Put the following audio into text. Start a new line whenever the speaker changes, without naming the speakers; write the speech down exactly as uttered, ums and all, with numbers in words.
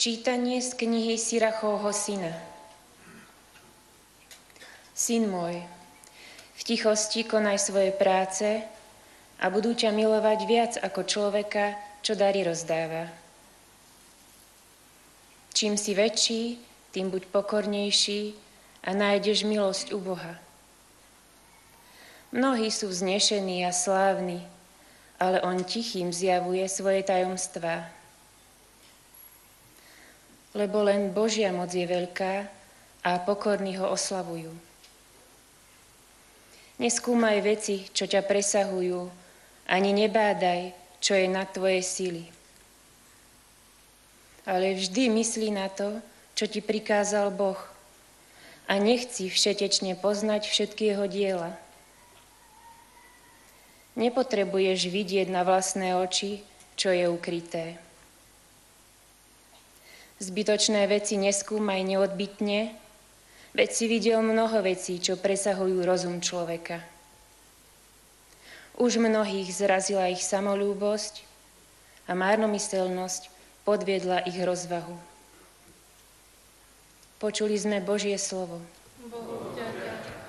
Čítanie z knihy Sirachovho syna. Syn môj, v tichosti konaj svoje práce a budú ťa milovať viac ako človeka, čo dary rozdáva. Čím si väčší, tým buď pokornejší a nájdeš milosť u Boha. Mnohí sú vznešení a slávni, ale on tichým zjavuje svoje tajomstvá. Lebo len Božia moc je veľká a pokorní ho oslavujú. Neskúmaj veci, čo ťa presahujú, ani nebádaj, čo je nad tvoje sily. Ale vždy myslí na to, čo ti prikázal Boh, a nechci všetečne poznať všetky jeho diela. Nepotrebuješ vidieť na vlastné oči, čo je ukryté. Zbytočné veci neskúmaj neodbytne, veď si videl mnoho vecí, čo presahujú rozum človeka. Už mnohých zrazila ich samolúbosť a márnomyselnosť podviedla ich rozvahu. Počuli sme Božie slovo.
Bohu